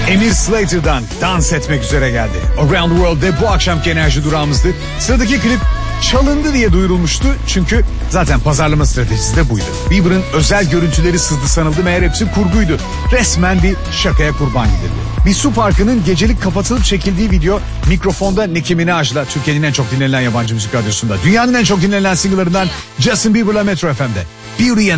Emir Slater'dan dans etmek üzere geldi. Around the World'de bu akşamki enerji durağımızdı. Sıradaki klip çalındı diye duyurulmuştu. Çünkü zaten pazarlama stratejisi de buydu. Bieber'ın özel görüntüleri sızdı sanıldı, meğer hepsi kurguydu. Resmen bir şakaya kurban gidildi. Bir su parkının gecelik kapatılıp çekildiği video mikrofonda Nicki Minaj'la Türkiye'nin en çok dinlenilen yabancı müzik radyosunda. Dünyanın en çok dinlenilen single'larından Justin Bieber'la Metro FM'de. Beauty and